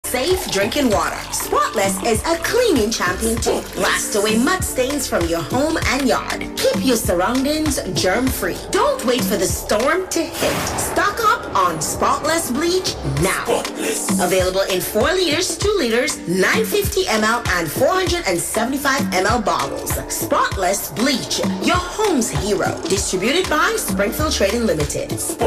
Safe drinking water. Spotless is a cleaning champion too. Blast away mud stains from your home and yard. Keep your surroundings germ-free. Don't wait for the storm to hit. Stock up on Spotless bleach now. Spotless. Available in 4 liters, 2 liters, 950 ml, and 475 ml bottles. Spotless bleach, your home's hero. Distributed by Springfield Trading Limited.